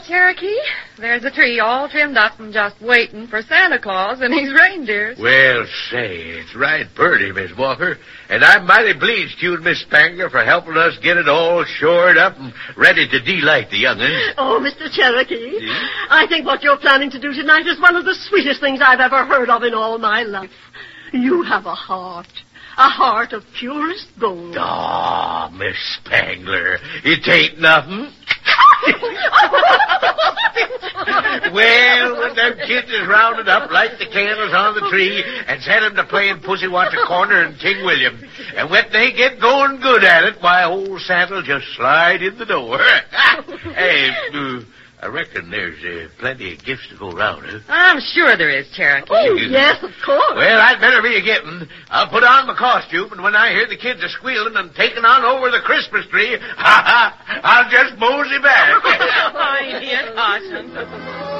Cherokee. There's a tree all trimmed up and just waiting for Santa Claus and his reindeers. Well, say, it's right pretty, Miss Walker. And I'm mighty pleased to you and Miss Spangler for helping us get it all shored up and ready to delight the young'uns. Oh, Mr. Cherokee, I think what you're planning to do tonight is one of the sweetest things I've ever heard of in all my life. You have a heart of purest gold. Ah, Miss Spangler, it ain't nothing. Well, when them kids is rounded up, light the candles on the tree and set 'em to playing Pussy Wants a Corner and King William. And when they get going good at it, why, old Santa'll just slide in the door. Hey, I reckon there's plenty of gifts to go round, huh? I'm sure there is, Cherokee. Oh, yes, of course. Well, I'd better be a-getting. I'll put on my costume, and when I hear the kids are squealing and taking on over the Christmas tree, I'll just mosey back. Fine, dear caution.